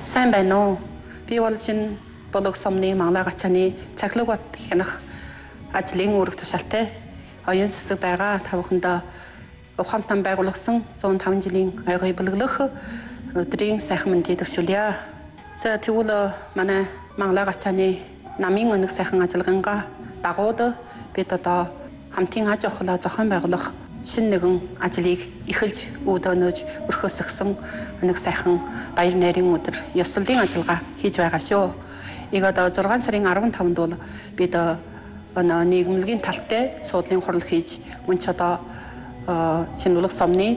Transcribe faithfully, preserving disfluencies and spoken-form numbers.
сайн байна уу? Би бол шинэ болог сумны Мангалаа гачааны цахилгаан бат хянах ажлын үүрэг тушаалтай оюун засаг байгаа та бүхэндээ ухаамтан байгуулсан зуун таван жилийн аягүй бэлгэлөх өдрийн сайхан мэндийг төвшүүлье. За тэгвэл манай Мангалаа гачааны намын өнөг сайхан ажиллагаангаа дагууд бид одоо хамтын аж ахуйлаа зохион байгуулах шинэ нэгэн ажлыг эхэлж өдөөнөж өрхөсгсөн өнөг сайхан баяр найрын өдөр ёслолын ажиллагаа хийж байгаа шүү. Ийг одоо зургаан сарын арван таванд бол бид өнөө нийгэмлэгийн талтай суудлын хурал хийж мөн ч одоо шинэ улс сумны